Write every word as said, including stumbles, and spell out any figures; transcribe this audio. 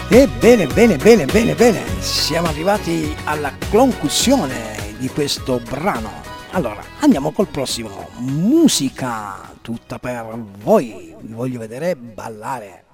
E bene, bene, bene, bene, bene, siamo arrivati alla conclusione di questo brano. Allora, andiamo col prossimo. Musica tutta per voi, vi voglio vedere ballare.